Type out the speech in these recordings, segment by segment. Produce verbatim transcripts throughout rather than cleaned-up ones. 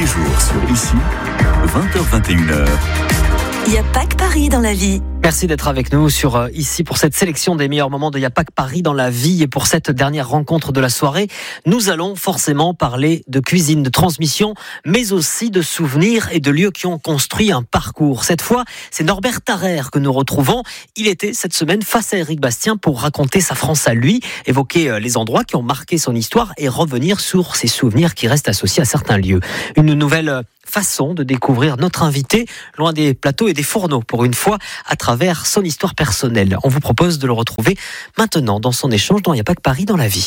les jours sur Ici, vingt heures vingt et une heures. Il n'y a pas que Paris dans la vie. Merci d'être avec nous sur euh, Ici pour cette sélection des meilleurs moments de Il n'y a pas que Paris dans la vie. Et pour cette dernière rencontre de la soirée, nous allons forcément parler de cuisine, de transmission, mais aussi de souvenirs et de lieux qui ont construit un parcours. Cette fois, c'est Norbert Tarrer que nous retrouvons. Il était cette semaine face à Éric Bastien pour raconter sa France à lui, évoquer les endroits qui ont marqué son histoire et revenir sur ses souvenirs qui restent associés à certains lieux. Une nouvelle façon de découvrir notre invité, loin des plateaux et des fourneaux, pour une fois, à travers son histoire personnelle. On vous propose de le retrouver maintenant dans son échange dans Il n'y a pas que Paris dans la vie.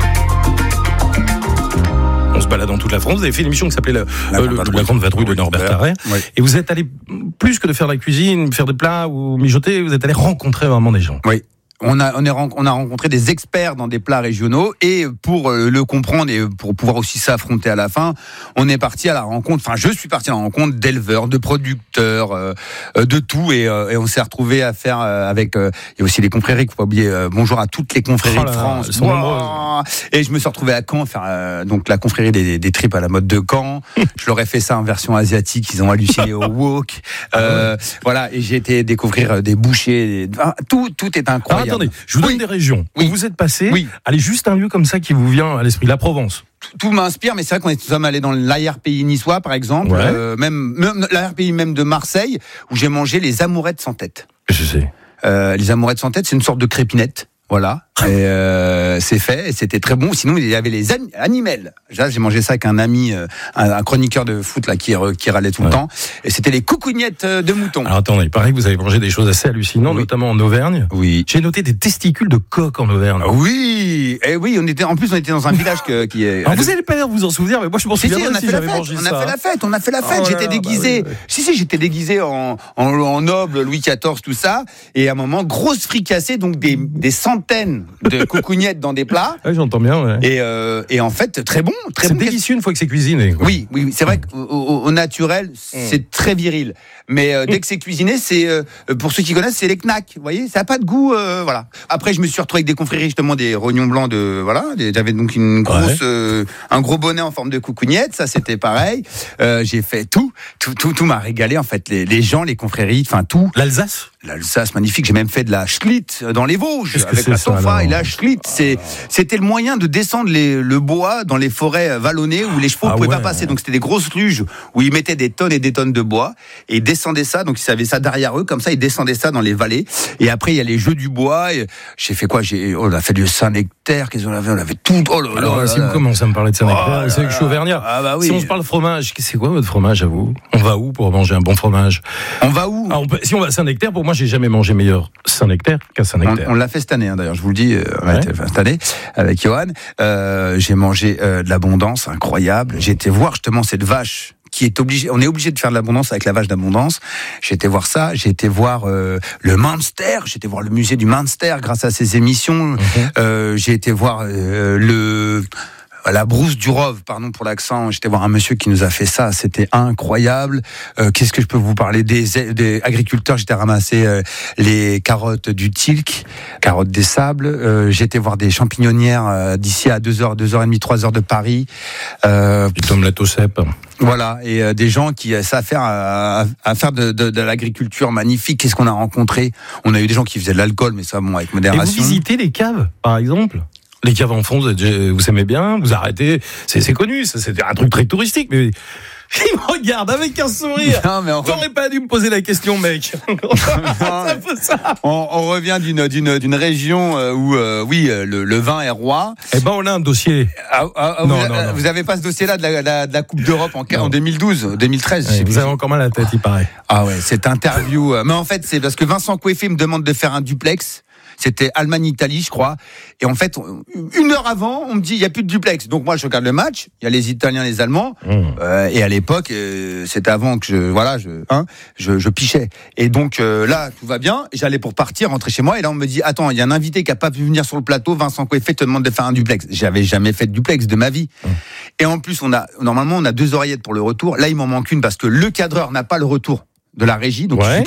On se balade dans toute la France. Vous avez fait une émission qui s'appelait la, la, euh, grande, le, la grande vadrouille de Norbert Tarrer. Oui. Et vous êtes allé, plus que de faire de la cuisine, faire des plats ou mijoter, vous êtes allé rencontrer vraiment des gens. Oui. On a, on, est, on a rencontré des experts dans des plats régionaux et pour le comprendre et pour pouvoir aussi s'affronter à la fin, on est parti à la rencontre, enfin je suis parti à la rencontre d'éleveurs, de producteurs, euh, de tout et, euh, et on s'est retrouvé à faire euh, avec, euh, il y a aussi les confréries, faut pas oublier, euh, bonjour à toutes les confréries oh là, de France. Wow. Et je me suis retrouvé à Caen, faire euh, donc la confrérie des, des tripes à la mode de Caen. Je leur ai fait ça en version asiatique, ils ont halluciné au wok. Euh, ah ouais. Voilà, et j'ai été découvrir des bouchers, des... Ah, tout, tout est incroyable. Ah, attendez, je vous donne oui. des régions oui. où vous êtes passé. Oui. Allez, juste un lieu comme ça qui vous vient à l'esprit, la Provence. Tout, tout m'inspire, mais c'est vrai qu'on est tous allés dans l'arrière-pays niçois, par exemple, ouais. euh, même, même l'arrière-pays même de Marseille, où j'ai mangé les amourettes sans tête. Je sais. Euh, les amourettes sans tête, c'est une sorte de crépinette. Voilà, et euh, c'est fait, et c'était très bon. Sinon, il y avait les an- animels. Là, j'ai mangé ça avec un ami, euh, un, un chroniqueur de foot là qui, qui râlait tout ouais. le temps. Et c'était les coucougnettes de mouton. Alors attendez, il paraît que vous avez mangé des choses assez hallucinantes, oui. notamment en Auvergne. Oui. J'ai noté des testicules de coq en Auvergne. Oui, et oui, on était en plus on était dans un village que, qui est. Alors vous allez pas l'air vous en souvenir, mais moi je m'en souviens. Si, si, on a si fait j'avais la fête, mangé on ça. a fait la fête, on a fait la fête. Oh, j'étais là, déguisé. Bah, oui, oui. Si si, j'étais déguisé en, en, en noble Louis quatorze, tout ça. Et à un moment, grosse fricassée, donc des, des centaines de coucougnettes dans des plats. Ouais, j'entends bien. Ouais. Et, euh, et en fait, très bon, très c'est bon. C'est délicieux une fois que c'est cuisiné. Quoi. Oui, oui, oui, c'est vrai qu'au au, au naturel, c'est mmh. très viril. Mais euh, dès que c'est cuisiné, c'est euh, pour ceux qui connaissent, c'est les knacks. Vous voyez, ça a pas de goût, euh, voilà. Après, je me suis retrouvé avec des confréries justement des rognons blancs de voilà. Des, j'avais donc une grosse, ouais. euh, un gros bonnet en forme de coucougnette. Ça, c'était pareil. Euh, j'ai fait tout, tout, tout, tout m'a régalé en fait. Les, les gens, les confréries, enfin tout. L'Alsace. L'Alsace, magnifique. J'ai même fait de la schlitt dans les Vosges Qu'est-ce avec que la tofa et la schlitt. C'est, c'était le moyen de descendre les, le bois dans les forêts vallonnées où les chevaux ne ah pouvaient ouais. pas passer. Donc c'était des grosses luges où ils mettaient des tonnes et des tonnes de bois et ils descendaient ça. Donc ils avaient ça derrière eux, comme ça ils descendaient ça dans les vallées. Et après il y a les jeux du bois. Et j'ai fait quoi j'ai, On a fait du Saint-Nectaire. Qu'est-ce qu'on avait On avait tout. Oh là là. Alors, là, si là, vous commencez à me parler de Saint-Nectaire, oh c'est que je suis auvergnat. Ah bah oui. Si on se parle fromage, c'est quoi votre fromage à vous ? On va où pour manger un bon fromage ? On va où Alors, on peut, si on va à Saint-Nectaire, pour moi j'ai jamais mangé meilleur Saint-Nectaire qu'à Saint-Nectaire. On, on l'a fait cette année, hein, d'ailleurs, je vous le dis, euh, ouais. cette année, avec Johan. Euh, j'ai mangé euh, de l'abondance, incroyable. J'ai été voir justement cette vache qui est obligée, on est obligé de faire de l'abondance avec la vache d'abondance. J'ai été voir ça, j'ai été voir euh, le Munster, j'ai été voir le musée du Munster grâce à ces émissions. Mm-hmm. Euh, j'ai été voir euh, le... la brousse du Rove, pardon pour l'accent. J'étais voir un monsieur qui nous a fait ça, c'était incroyable. Euh, qu'est-ce que je peux vous parler des, des agriculteurs. J'étais ramassé euh, les carottes du Tilk, carottes des sables. Euh, j'ai été voir des champignonnières euh, d'ici à deux heures, deux heures et demie, trois heures de Paris. Euh, du tomate au cèpe. Voilà, et euh, des gens qui savent faire à, à faire de, de, de l'agriculture magnifique. Qu'est-ce qu'on a rencontré ? On a eu des gens qui faisaient de l'alcool, mais ça, bon, avec modération. Et vous visitez les caves, par exemple ? Les caves en France, vous aimez bien, vous arrêtez, c'est, c'est connu, ça, c'est un truc très touristique, mais il me regarde avec un sourire. Non, mais on T'aurais re... pas dû me poser la question, mec. non, ça fait ça. On, on revient d'une, d'une, d'une région où, euh, oui, le, le vin est roi. Eh ben, on a un dossier. Ah, ah, non, vous, non, non. vous avez pas ce dossier-là de la, la, de la Coupe d'Europe en, en deux mille douze, deux mille treize. Ouais, vous avez encore mal à la tête, il paraît. Ah ouais, cette interview. Mais en fait, c'est parce que Vincent Coueffé me demande de faire un duplex. C'était Allemagne-Italie, je crois. Et en fait, une heure avant, on me dit, il n'y a plus de duplex. Donc moi, je regarde le match. Il y a les Italiens, les Allemands. Mmh. Euh, et à l'époque, euh, c'était avant que je, voilà, je, hein, je, je pichais. Et donc euh, là, tout va bien. J'allais pour partir, rentrer chez moi. Et là, on me dit, attends, il y a un invité qui n'a pas pu venir sur le plateau. Vincent Coueffé te demande de faire un duplex. J'avais jamais fait de duplex de ma vie. Mmh. Et en plus, on a, normalement, on a deux oreillettes pour le retour. Là, il m'en manque une parce que le cadreur n'a pas le retour de la régie. Donc, ouais. je suis prêt.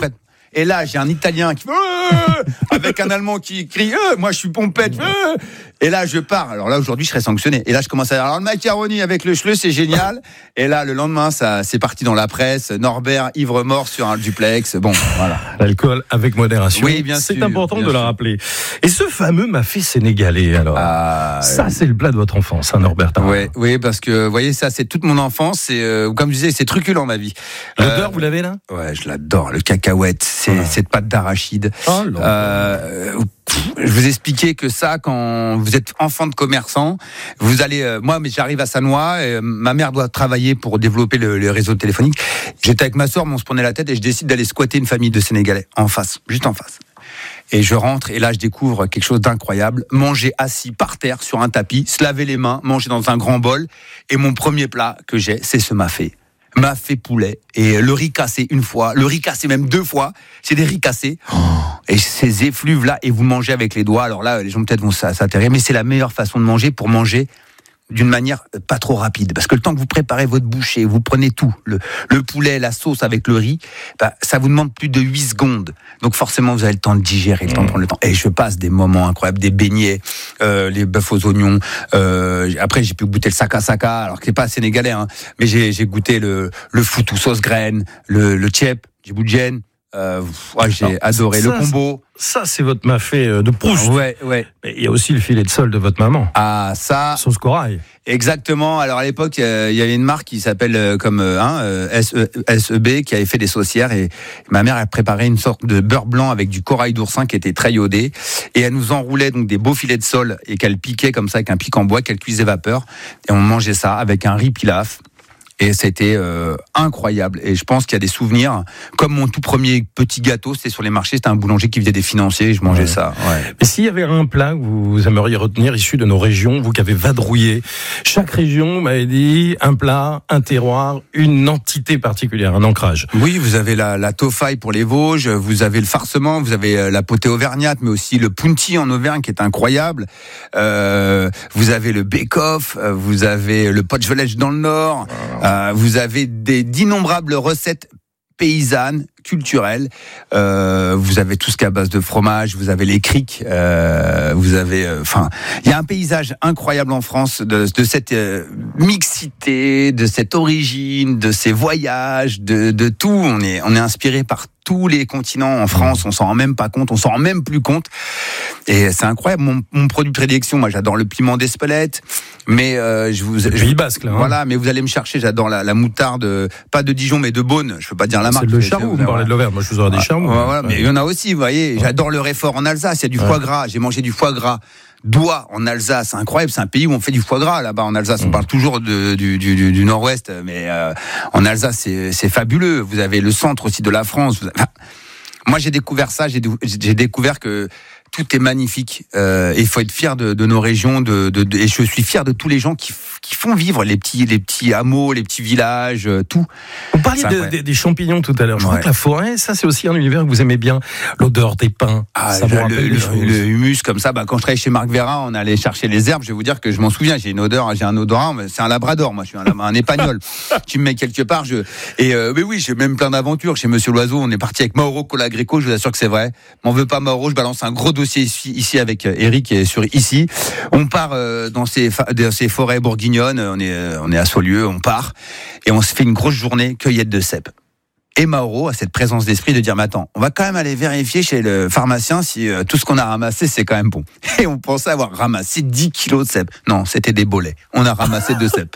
Et là, j'ai un Italien qui euh, avec un Allemand qui crie euh, moi je suis pompette. Euh, et là, je pars. Alors là, aujourd'hui, je serais sanctionné. Et là, je commence à dire alors le macaroni avec le schleu, c'est génial. Et là, le lendemain, ça, c'est parti dans la presse. Norbert ivre mort sur un duplex. Bon, voilà. L'alcool avec modération. Oui, bien c'est sûr. C'est important bien de sûr. le rappeler. Et ce fameux mafé sénégalais, alors. Ah, ça, c'est le plat de votre enfance, hein, Norbert. Oui, oui, parce que, vous voyez, ça, c'est toute mon enfance. C'est, euh, comme je disais, c'est truculent, ma vie. L'odeur, euh, vous l'avez là? Ouais, je l'adore. Le cacahuète, c'est Ah. cette pâte d'arachide. Oh, euh, je vous expliquais que ça, quand vous êtes enfant de commerçant, vous allez, euh, moi, mais j'arrive à Sannois, euh, ma mère doit travailler pour développer le, le réseau téléphonique. J'étais avec ma soeur, mais on se prenait la tête et je décide d'aller squatter une famille de Sénégalais en face, juste en face. Et je rentre et là je découvre quelque chose d'incroyable. Manger assis par terre sur un tapis, se laver les mains, manger dans un grand bol. Et mon premier plat que j'ai, c'est ce mafé. Mafé poulet. Et le riz cassé une fois, le riz cassé même deux fois. C'est des riz cassés. Oh, et ces effluves là, et vous mangez avec les doigts. Alors là, les gens peut-être vont s'atterrir, mais c'est la meilleure façon de manger pour manger d'une manière pas trop rapide. Parce que le temps que vous préparez votre bouchée, vous prenez tout, le, le poulet, la sauce avec le riz, bah, ça vous demande plus de huit secondes. Donc forcément, vous avez le temps de digérer, le temps de prendre le temps. Et je passe des moments incroyables, des beignets, euh, les bœufs aux oignons. Euh, après, j'ai pu goûter le saka saka, alors que c'est pas sénégalais, hein, mais j'ai, j'ai goûté le, le foutou sauce graine, le, le tchèp, djiboudjen. Euh, ouais, j'ai alors, adoré ça, le combo. Ça, c'est votre mafé de Proust. Ouais, ouais. Mais il y a aussi le filet de sol de votre maman. Ah, ça. Sauce corail. Exactement. Alors à l'époque, il y avait une marque qui s'appelle comme hein, S E B qui avait fait des saucières et ma mère a préparé une sorte de beurre blanc avec du corail d'oursin qui était très iodé et elle nous enroulait donc des beaux filets de sol et qu'elle piquait comme ça avec un pic en bois qu'elle cuisait vapeur et on mangeait ça avec un riz pilaf. Et c'était euh, incroyable. Et je pense qu'il y a des souvenirs. Comme mon tout premier petit gâteau, c'était sur les marchés. C'était un boulanger qui faisait des financiers. Et je mangeais ouais. ça. Ouais. Mais s'il y avait un plat que vous aimeriez retenir issu de nos régions, vous qui avez vadrouillé, chaque région, vous m'avez dit, un plat, un terroir, une entité particulière, un ancrage. Oui, vous avez la, la tofaille pour les Vosges, vous avez le farcement, vous avez la potée auvergnate, mais aussi le punti en Auvergne qui est incroyable. Euh, vous avez le bake-off, vous avez le potgelech dans le Nord. Oh. Euh, vous avez des, d'innombrables recettes paysannes, culturelles. Euh, vous avez tout ce qui est à base de fromage. Vous avez les criques. Euh, vous avez, enfin, euh, il y a un paysage incroyable en France de, de cette euh, mixité, de cette origine, de ces voyages, de, de tout. On est, on est inspiré par tous les continents en France. On s'en rend même pas compte. On s'en rend même plus compte. Et c'est incroyable. Mon, mon produit de prédilection, moi, j'adore le piment d'Espelette. Mais euh, je vous, le Pays Basque, là. Hein. Voilà, mais vous allez me chercher. J'adore la, la moutarde, pas de Dijon, mais de Beaune. Je peux pas dire la marque. C'est le charou. Vous me parlez de l'Auvergne. Moi, je vous aurais des charous. Voilà, voilà, mais il y en a aussi. Vous voyez, j'adore le Réfort en Alsace. Il y a du ouais. foie gras. J'ai mangé du foie gras. Doigt en Alsace, c'est incroyable, c'est un pays où on fait du foie gras là-bas en Alsace. On mmh. parle toujours de, du, du, du Nord-Ouest, mais euh, en Alsace c'est, c'est fabuleux. Vous avez le centre aussi de la France. Vous avez... enfin, moi j'ai découvert ça, j'ai, j'ai découvert que tout est magnifique. Euh, et il faut être fier de, de nos régions, de, de, de, et je suis fier de tous les gens qui, qui font vivre les petits, les petits hameaux, les petits villages, euh, tout. Vous parliez de, de, des champignons tout à l'heure. Je ouais. crois que la forêt, ça c'est aussi un univers que vous aimez bien. L'odeur des pins, ah, ça vous rappelle le, des choses. Le humus comme ça. Bah, quand je travaillais chez Marc Vera, on allait chercher les herbes. Je vais vous dire que je m'en souviens. J'ai une odeur, j'ai un odorat. C'est un labrador. Moi, je suis un, un épagnol. Tu me mets quelque part. Je et euh, mais oui, j'ai même plein d'aventures. Chez Monsieur Loiseau, on est parti avec Mauro Colagreco. Je vous assure que c'est vrai. M'en veux pas Mauro. Je balance un gros dossier ici. ici avec Eric et sur ici. On part euh, dans ces dans ces forêts bourguignonnes, on est on est à Saulieu, on part et on se fait une grosse journée cueillette de cèpes. Et Mauro a cette présence d'esprit de dire mais attends, on va quand même aller vérifier chez le pharmacien si euh, tout ce qu'on a ramassé c'est quand même bon. Et on pensait avoir ramassé dix kilos de cèpes. Non, c'était des bolets. On a ramassé deux cèpes.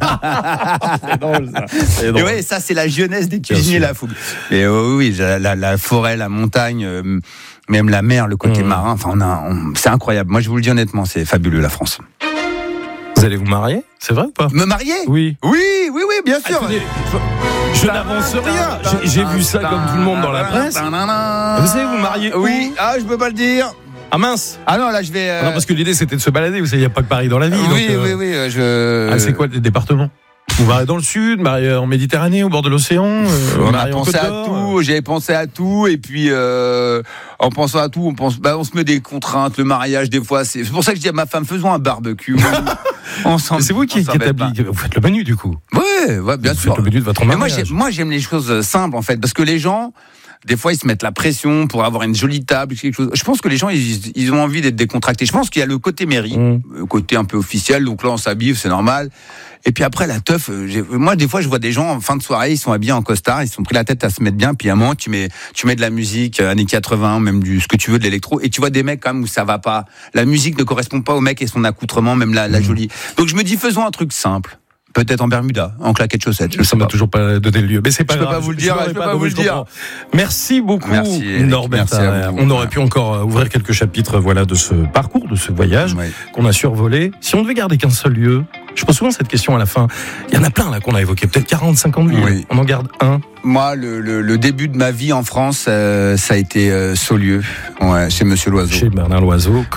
C'est drôle ça. C'est drôle. Et ouais, ça c'est la jeunesse des cuisiniers la fougue. Et euh, oui, la, la, la forêt, la montagne. Euh, Même la mer, le côté mmh. marin, enfin, on a, on, c'est incroyable. Moi, je vous le dis honnêtement, c'est fabuleux, la France. Vous allez vous marier ? C'est vrai ou pas ? Me marier ? Oui. Oui, oui, oui, bien sûr. Attendez, je n'avance rien. J'ai, j'ai vu ça comme tout le monde dans la presse. Vous savez vous marier où ? Oui. Ah, je peux pas le dire. Ah mince. Ah non, là, je vais. Euh... Ah non, parce que l'idée, c'était de se balader. Vous savez, il n'y a pas que Paris dans la vie. Oui, donc, oui, euh... oui, oui. Je. Ah, c'est quoi le département ? Vous mariez dans le sud, mariez en Méditerranée, au bord de l'océan. Euh, on a pensé à tout. J'ai pensé à tout, et puis euh, en pensant à tout, on pense, bah, on se met des contraintes. Le mariage, des fois, c'est, c'est pour ça que je dis à ma femme, faisons un barbecue. on s'en, c'est vous qui, qui établit. Vous faites le menu du coup. Oui, ouais, bien vous sûr. Faites le menu de votre mariage. Mais moi, j'aime, moi, j'aime les choses simples en fait, parce que les gens. Des fois, ils se mettent la pression pour avoir une jolie table, quelque chose. Je pense que les gens, ils, ils ont envie d'être décontractés. Je pense qu'il y a le côté mairie, mmh. le côté un peu officiel. Donc là, on s'habille, c'est normal. Et puis après, la teuf, j'ai... moi, des fois, je vois des gens en fin de soirée, ils sont habillés en costard, ils se sont pris la tête à se mettre bien. Puis à un moment, tu mets, tu mets de la musique, années quatre-vingts, même du, ce que tu veux, de l'électro. Et tu vois des mecs quand même où ça va pas. La musique ne correspond pas au mec et son accoutrement, même la, la mmh. jolie. Donc je me dis, faisons un truc simple. Peut-être en Bermuda, en claquettes chaussettes. Je ça m'a pas. toujours pas donné le lieu, mais c'est pas je grave. Peux pas vous le dire, je, je peux pas, pas vous le dire. Merci beaucoup, merci, Norbert. Merci à vous. On aurait pu encore ouvrir quelques chapitres, voilà, de ce parcours, de ce voyage oui. qu'on a survolé. Si on devait garder qu'un seul lieu, je pose souvent cette question à la fin. Il y en a plein là qu'on a évoqué, peut-être quarante, cinquante lieux. Oui. On en garde un. Moi, le, le, le début de ma vie en France, euh, ça a été euh, Saulieu, ouais, chez Monsieur Loiseau. Chez Bernard Loiseau.